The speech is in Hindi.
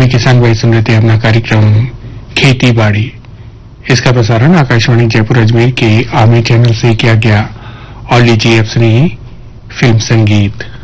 सभी किसान भाई सुन रहे थे अपना कार्यक्रम खेती बाड़ी। इसका प्रसारण आकाशवाणी जयपुर अजमेर के आर्मी चैनल से किया गया। और लीजिए अब सुनिए फिल्म संगीत।